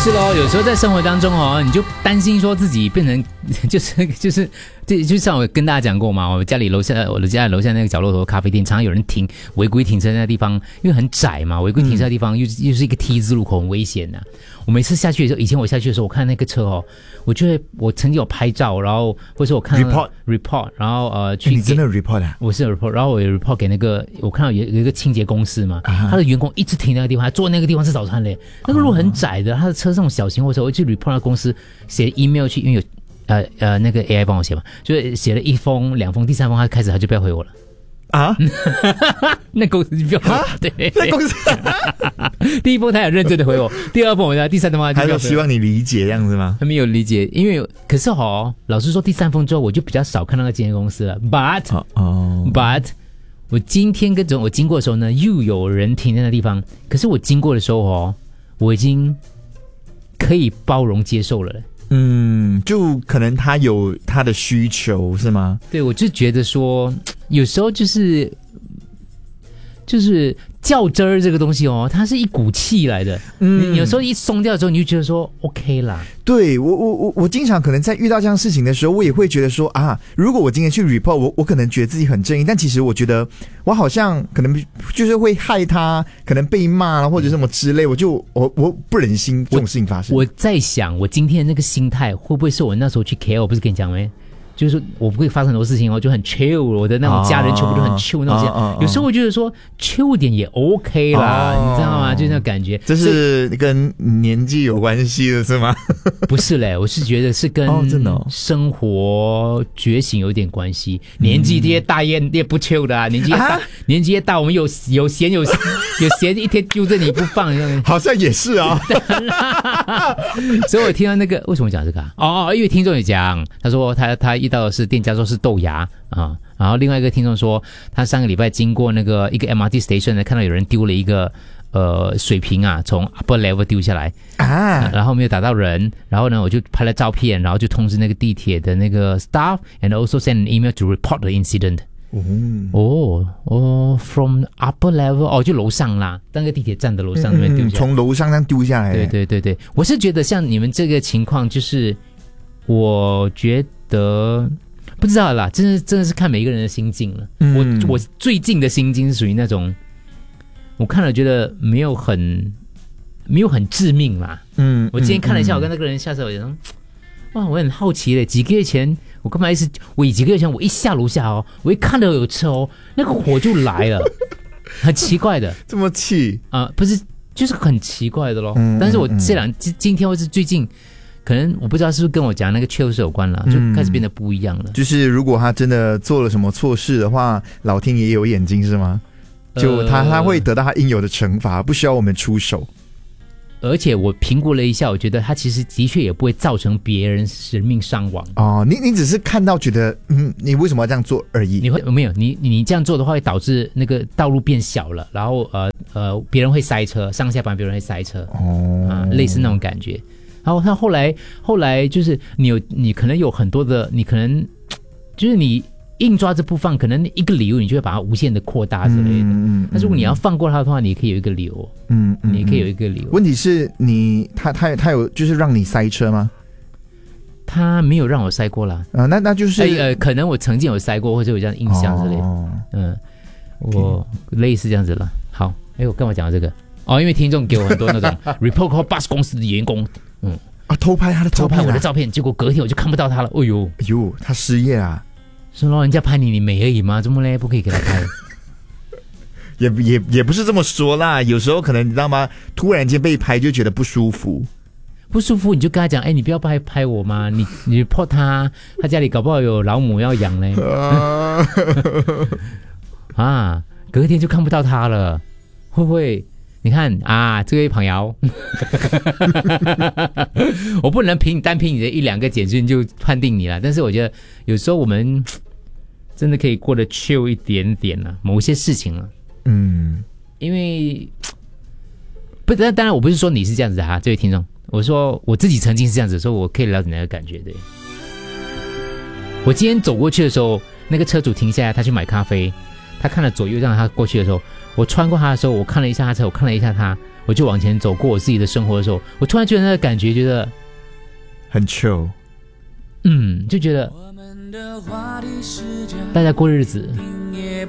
是咯，有时候在生活当中哦，你就担心说自己变成就像我跟大家讲过嘛，我的家楼下那个角落头咖啡店，常常有人违规停车那个地方，因为很窄嘛，违规停车的地方又是一个 T 字路口，很危险呐。我每次下去的时候，以前我下去的时候，我看那个车哦，我曾经有拍照，然后或者我看 report， 然后去。 你真的 report 啊？ 我是 report， 然后我有 report 给那个我看到有一个清洁公司嘛，他的员工一直停那个地方，还坐那个地方吃早餐嘞。那个路很窄的，他的车上小型货车，我去 report 那公司写 email 去，因为有。那个 AI 帮我写嘛，就是写了1封、2封，第3封他就不要回我了啊。 那公司就不要回我，对， 那公司第1封他有认真的回我，第2封第3封他就希望你理解这样子吗？ 他没有理解，因为可是老实说，第3封之后我就比较少看到那间公司了。But 我今天我经过的时候呢，又有人停在那地方，可是我经过的时候我已经可以包容接受了。 就可能他有他的需求是吗？ 对，我就觉得说，有时候就是较真儿这个东西它是一股气来的。你有时候一松掉之后，你就觉得说 OK 啦。 对，我经常可能在遇到这样事情的时候，我也会觉得说如果我今天去 report， 我可能觉得自己很正义，但其实我觉得我好像可能就是会害他，可能被骂了或者什么之类，我不忍心这种事情发生。 我在想，我今天的那个心态会不会是我那时候去 KL， 我不是跟你讲没？就是我不会发生很多事情就很 chill， 我的那种家人全部都很 chill 那种。有时候我觉得说 chill 点也 OK 啦，你知道吗？就那种感觉。 这是跟年纪有关系的是吗？ 不是嘞，我是觉得是跟生活觉醒有点关系。年纪越大也不 chill 的年纪越大，我们有闲一天揪着你不放， 好像也是啊。 所以我听到那个为什么讲这个因为听众也讲，他说他遇到的是店家说是豆芽然后另外一个听众说他上个礼拜经过那个一个 MRT station 呢，看到有人丢了一个水瓶从 upper level 丢下来然后没有打到人，然后呢我就拍了照片，然后就通知那个地铁的那个 staff and also send an email to report the incident。from upper level 就楼上啦，那个地铁站的楼上那边丢下来， 从楼上这样丢下来。 对，我是觉得像你们这个情况，就是我觉得不知道啦，真的是看每一个人的心境了。我最近的心境是属于那种，我看了觉得没有很致命啦。我今天看了一下，我跟那个人下车，我就说，哇，我很好奇嘞，几个月前我干嘛几个月前我一下楼下我一看到有车那个火就来了，很奇怪的。 这么气不是，就是很奇怪的咯。但是我今天或是最近。可能我不知道是不是跟我讲那个 chill 有关了，就开始变得不一样了。 就是如果他真的做了什么错事的话，老天爷有眼睛是吗？就他会得到他应有的惩罚，不需要我们出手。 而且我评估了一下，我觉得他其实的确也不会造成别人人命伤亡。 你只是看到觉得你为什么要这样做而已？ 你这样做的话会导致那个道路变小了，然后别人会塞车，上下班别人会塞车类似那种感觉。然后他后来就是你可能有很多的，你可能就是你硬抓着不放，可能一个理由你就会把它无限的扩大之类的。但如果你要放过他的话，你可以有一个理由。你可以有一个理由。 问题是他有就是让你塞车吗？ 他没有让我塞过啦。 那就是可能我曾经有塞过，或者有这样的印象之类的。我类似这样子了。好，我干嘛讲到这个？因为听众给我很多那种 report bus 公司的员工。 偷拍他的照片， 偷拍我的照片，结果隔天我就看不到他了。哎呦， 他失业啊！ 是咯，人家拍你美而已嘛，怎么嘞？不可以给他拍？ 也不是这么说啦，有时候可能你知道吗？突然间被拍就觉得不舒服， 你就跟他讲，你不要拍我嘛，你 report他家里搞不好有老母要养嘞。隔天就看不到他了，会不会？你看这位朋友，我不能单凭你的1-2个简讯就判定你了。但是我觉得有时候我们真的可以过得 chill 一点点了，某些事情了。因为当然我不是说你是这样子的这位听众，我说我自己曾经是这样子，所以我可以了解那个感觉。对，我今天走过去的时候，那个车主停下来，他去买咖啡，他看了左右，让他过去的时候。我穿过他的时候，我看了一下他车，我看了一下他， 我就往前走过我自己的生活的时候，我突然觉得那个感觉觉得很 chill， 就觉得大家过日子